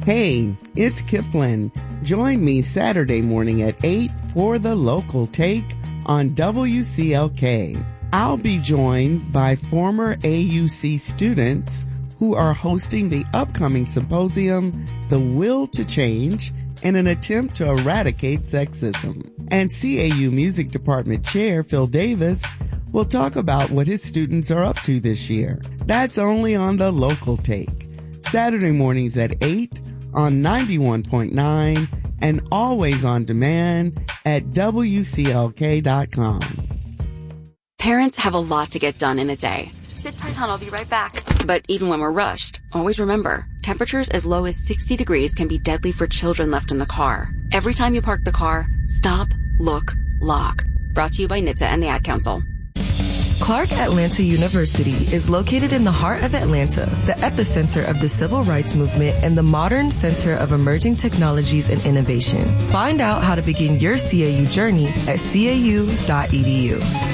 Hey, it's Kipling. Join me Saturday morning at 8 for The Local Take on WCLK. I'll be joined by former AUC students who are hosting the upcoming symposium, The Will to Change, in an attempt to eradicate sexism. And CAU Music Department Chair Phil Davis will talk about what his students are up to this year. That's only on The Local Take. Saturday mornings at 8 on 91.9 and always on demand at WCLK.com. Parents have a lot to get done in a day. Sit tight, hon, I'll be right back. But even when we're rushed, always remember, temperatures as low as 60 degrees can be deadly for children left in the car. Every time you park the car, stop, look, lock. Brought to you by NHTSA and the Ad Council. Clark Atlanta University is located in the heart of Atlanta, the epicenter of the civil rights movement and the modern center of emerging technologies and innovation. Find out how to begin your CAU journey at cau.edu.